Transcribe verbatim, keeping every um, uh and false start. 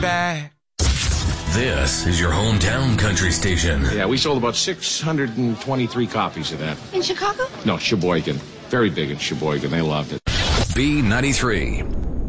back. This is your hometown country station. Yeah, we sold about six hundred twenty-three copies of that. In Chicago? No, Sheboygan. Very big in Sheboygan. They loved it. B ninety-three.